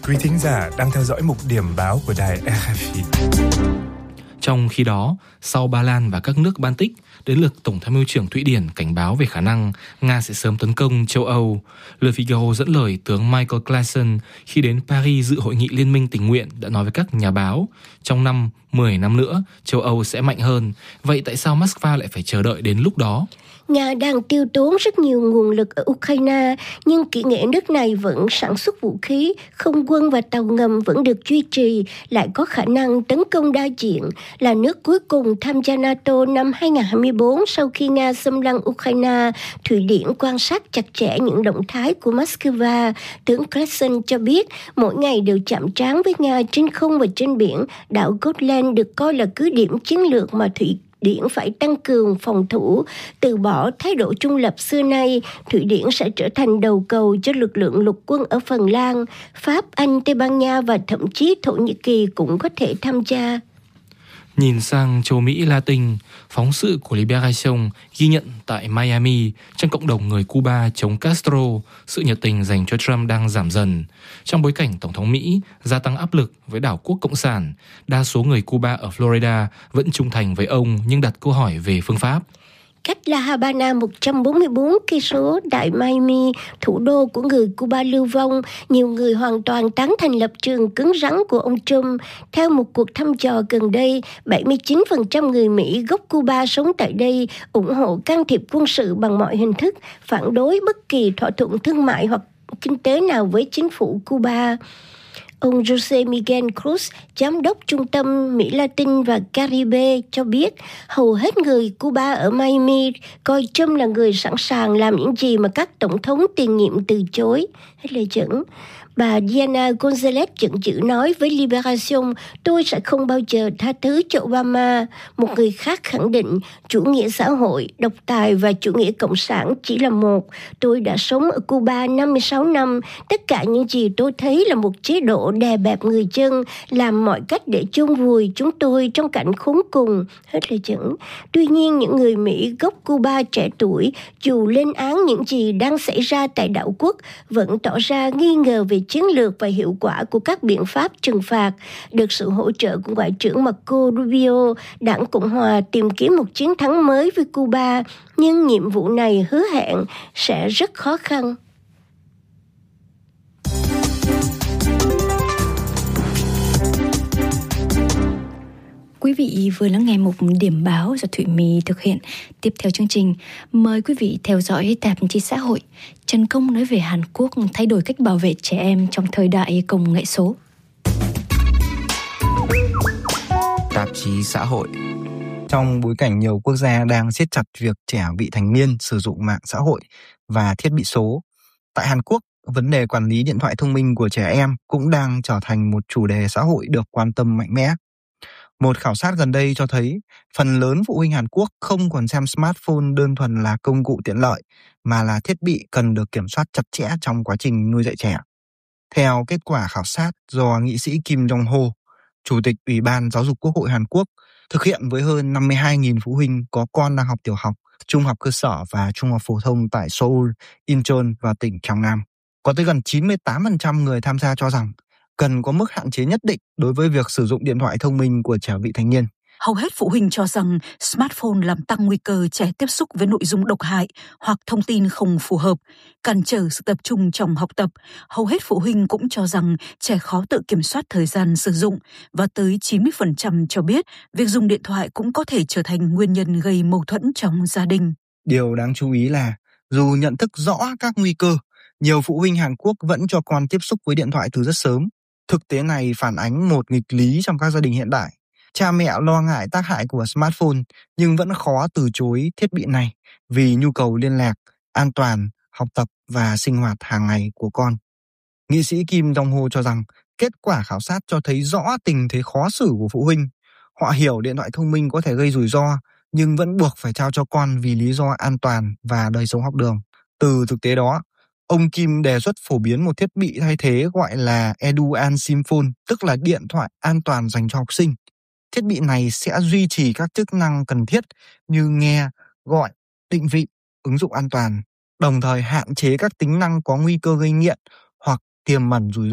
Quý thính giả đang theo dõi mục điểm báo của đài RFI. Trong khi đó, sau Ba Lan và các nước Baltic, đến lượt Tổng tham mưu trưởng Thụy Điển cảnh báo về khả năng Nga sẽ sớm tấn công châu Âu. Le Figaro dẫn lời tướng Michael Claesen khi đến Paris dự hội nghị Liên minh tình nguyện đã nói với các nhà báo, trong 10 năm nữa, châu Âu sẽ mạnh hơn. Vậy tại sao Moscow lại phải chờ đợi đến lúc đó? Nga đang tiêu tốn rất nhiều nguồn lực ở Ukraine, nhưng kỹ nghệ nước này vẫn sản xuất vũ khí, không quân và tàu ngầm vẫn được duy trì, lại có khả năng tấn công đa diện, là nước cuối cùng tham gia NATO năm 2024 sau khi Nga xâm lăng Ukraine. Thụy Điển quan sát chặt chẽ những động thái của Moscow. Tướng Claesen cho biết mỗi ngày đều chạm trán với Nga trên không và trên biển. Đảo Gotland được coi là cứ điểm chiến lược mà Thụy Điển phải tăng cường phòng thủ, từ bỏ thái độ trung lập xưa nay. Thụy Điển sẽ trở thành đầu cầu cho lực lượng lục quân ở Phần Lan, Pháp, Anh, Tây Ban Nha và thậm chí Thổ Nhĩ Kỳ cũng có thể tham gia. Nhìn sang châu Mỹ Latin, phóng sự của Liberación ghi nhận tại Miami, trong cộng đồng người Cuba chống Castro, sự nhiệt tình dành cho Trump đang giảm dần. Trong bối cảnh Tổng thống Mỹ gia tăng áp lực với đảo quốc Cộng sản, đa số người Cuba ở Florida vẫn trung thành với ông nhưng đặt câu hỏi về phương pháp. Cách La Habana 144 cây số, tại Miami, thủ đô của người Cuba lưu vong, nhiều người hoàn toàn tán thành lập trường cứng rắn của ông Trump. Theo một cuộc thăm dò gần đây, 79% người Mỹ gốc Cuba sống tại đây ủng hộ can thiệp quân sự bằng mọi hình thức, phản đối bất kỳ thỏa thuận thương mại hoặc kinh tế nào với chính phủ Cuba. Ông José Miguel Cruz, giám đốc Trung tâm Mỹ Latin và Caribe cho biết hầu hết người Cuba ở Miami coi Trump là người sẵn sàng làm những gì mà các tổng thống tiền nhiệm từ chối. Hết lời dẫn. Bà Diana González giận dữ nói với Liberación, tôi sẽ không bao giờ tha thứ cho Obama. Một người khác khẳng định, chủ nghĩa xã hội, độc tài và chủ nghĩa cộng sản chỉ là một. Tôi đã sống ở Cuba 56 năm. Tất cả những gì tôi thấy là một chế độ đè bẹp người dân, làm mọi cách để chôn vùi chúng tôi trong cảnh khốn cùng. Hết lời dẫn. Tuy nhiên, những người Mỹ gốc Cuba trẻ tuổi, dù lên án những gì đang xảy ra tại đảo quốc, vẫn tỏ ra nghi ngờ về chiến lược và hiệu quả của các biện pháp trừng phạt. Được sự hỗ trợ của Ngoại trưởng Marco Rubio, Đảng Cộng hòa tìm kiếm một chiến thắng mới với Cuba, nhưng nhiệm vụ này hứa hẹn sẽ rất khó khăn. Quý vị vừa lắng nghe một điểm báo do Thụy My thực hiện. Tiếp theo chương trình, mời quý vị theo dõi tạp chí xã hội. Trần Công nói về Hàn Quốc thay đổi cách bảo vệ trẻ em trong thời đại công nghệ số. Tạp chí xã hội. Trong bối cảnh nhiều quốc gia đang siết chặt việc trẻ vị thành niên sử dụng mạng xã hội và thiết bị số, tại Hàn Quốc, vấn đề quản lý điện thoại thông minh của trẻ em cũng đang trở thành một chủ đề xã hội được quan tâm mạnh mẽ. Một khảo sát gần đây cho thấy phần lớn phụ huynh Hàn Quốc không còn xem smartphone đơn thuần là công cụ tiện lợi, mà là thiết bị cần được kiểm soát chặt chẽ trong quá trình nuôi dạy trẻ. Theo kết quả khảo sát do nghị sĩ Kim Jong-ho, Chủ tịch Ủy ban Giáo dục Quốc hội Hàn Quốc, thực hiện với hơn 52.000 phụ huynh có con đang học tiểu học, trung học cơ sở và trung học phổ thông tại Seoul, Incheon và tỉnh Gyeongnam. Có tới gần 98% người tham gia cho rằng cần có mức hạn chế nhất định đối với việc sử dụng điện thoại thông minh của trẻ vị thành niên. Hầu hết phụ huynh cho rằng smartphone làm tăng nguy cơ trẻ tiếp xúc với nội dung độc hại hoặc thông tin không phù hợp, cản trở sự tập trung trong học tập. Hầu hết phụ huynh cũng cho rằng trẻ khó tự kiểm soát thời gian sử dụng, và tới 90% cho biết việc dùng điện thoại cũng có thể trở thành nguyên nhân gây mâu thuẫn trong gia đình. Điều đáng chú ý là dù nhận thức rõ các nguy cơ, nhiều phụ huynh Hàn Quốc vẫn cho con tiếp xúc với điện thoại từ rất sớm. Thực tế này phản ánh một nghịch lý trong các gia đình hiện đại. Cha mẹ lo ngại tác hại của smartphone nhưng vẫn khó từ chối thiết bị này vì nhu cầu liên lạc, an toàn, học tập và sinh hoạt hàng ngày của con. Nghị sĩ Kim Jong-ho cho rằng kết quả khảo sát cho thấy rõ tình thế khó xử của phụ huynh. Họ hiểu điện thoại thông minh có thể gây rủi ro nhưng vẫn buộc phải trao cho con vì lý do an toàn và đời sống học đường. Từ thực tế đó, ông Kim đề xuất phổ biến một thiết bị thay thế gọi là Eduan SIM Phone, tức là điện thoại an toàn dành cho học sinh. Thiết bị này sẽ duy trì các chức năng cần thiết như nghe, gọi, định vị, ứng dụng an toàn, đồng thời hạn chế các tính năng có nguy cơ gây nghiện hoặc tiềm ẩn rủi ro.